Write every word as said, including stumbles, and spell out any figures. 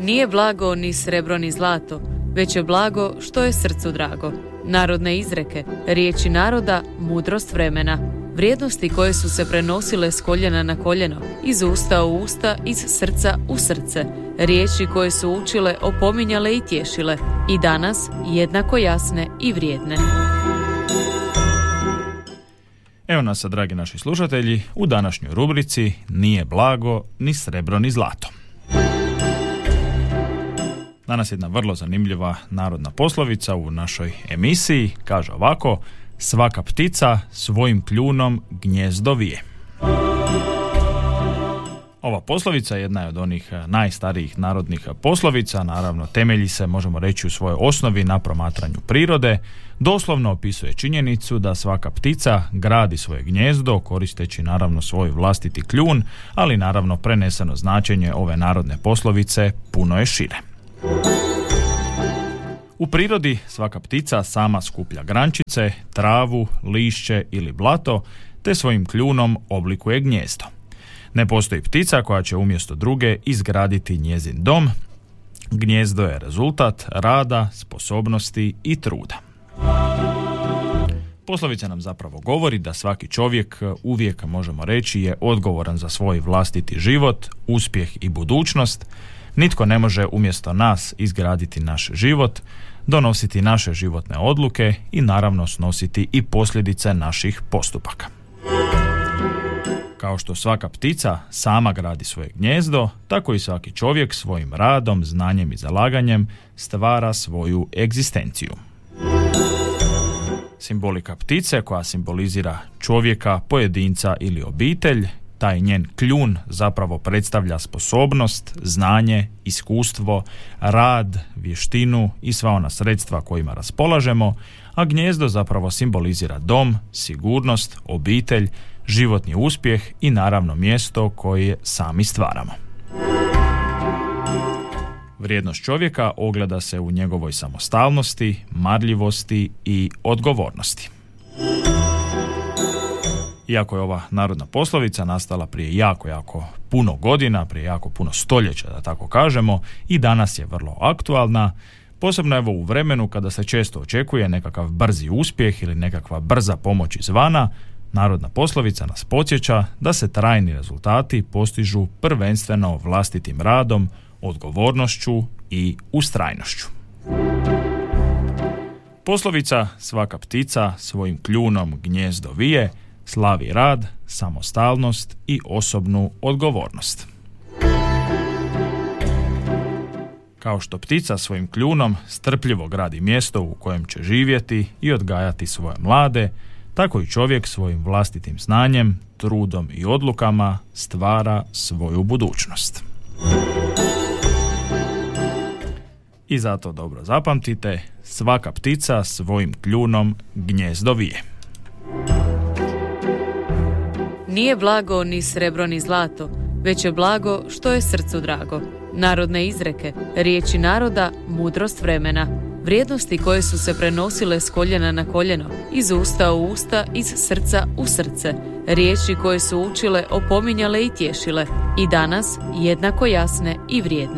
Nije blago ni srebro ni zlato, već je blago što je srcu drago. Narodne izreke, riječi naroda, mudrost vremena, vrijednosti koje su se prenosile s koljena na koljeno, iz usta u usta, iz srca u srce, riječi koje su učile, opominjale i tješile, i danas jednako jasne i vrijedne. Evo nas, dragi naši slušatelji, u današnjoj rubrici Nije blago ni srebro ni zlato. Danas je jedna vrlo zanimljiva narodna poslovica u našoj emisiji. Kaže ovako: svaka ptica svojim kljunom gnjezdo vije. Ova poslovica jedna je od onih najstarijih narodnih poslovica, naravno temelji se, možemo reći, u svojoj osnovi na promatranju prirode. Doslovno opisuje činjenicu da svaka ptica gradi svoje gnjezdo koristeći naravno svoj vlastiti kljun, ali naravno preneseno značenje ove narodne poslovice puno je šire. U prirodi svaka ptica sama skuplja grančice, travu, lišće ili blato, te svojim kljunom oblikuje gnjezdo. Ne postoji ptica koja će umjesto druge izgraditi njezin dom. Gnjezdo je rezultat rada, sposobnosti i truda. Poslovica nam zapravo govori da svaki čovjek uvijek, možemo reći, je odgovoran za svoj vlastiti život, uspjeh i budućnost. Nitko ne može umjesto nas izgraditi naš život, donositi naše životne odluke i naravno snositi i posljedice naših postupaka. Kao što svaka ptica sama gradi svoje gnjezdo, tako i svaki čovjek svojim radom, znanjem i zalaganjem stvara svoju egzistenciju. Simbolika ptice, koja simbolizira čovjeka, pojedinca ili obitelj, taj njen kljun zapravo predstavlja sposobnost, znanje, iskustvo, rad, vještinu i sva ona sredstva kojima raspolažemo, a gnjezdo zapravo simbolizira dom, sigurnost, obitelj, životni uspjeh i naravno mjesto koje sami stvaramo. Vrijednost čovjeka ogleda se u njegovoj samostalnosti, marljivosti i odgovornosti. Iako je ova narodna poslovica nastala prije jako, jako puno godina, prije jako puno stoljeća, da tako kažemo, i danas je vrlo aktualna, posebno evo u vremenu kada se često očekuje nekakav brzi uspjeh ili nekakva brza pomoć izvana, narodna poslovica nas podsjeća da se trajni rezultati postižu prvenstveno vlastitim radom, odgovornošću i ustrajnošću. Poslovica svaka ptica svojim kljunom gnjezdo vije slavi rad, samostalnost i osobnu odgovornost. Kao što ptica svojim kljunom strpljivo gradi mjesto u kojem će živjeti i odgajati svoje mlade, tako i čovjek svojim vlastitim znanjem, trudom i odlukama stvara svoju budućnost. I zato dobro zapamtite, svaka ptica svojim kljunom gnjezdo vije. Nije blago ni srebro ni zlato, već je blago što je srcu drago. Narodne izreke, riječi naroda, mudrost vremena, vrijednosti koje su se prenosile s koljena na koljeno, iz usta u usta, iz srca u srce, riječi koje su učile, opominjale i tješile, i danas jednako jasne i vrijedne.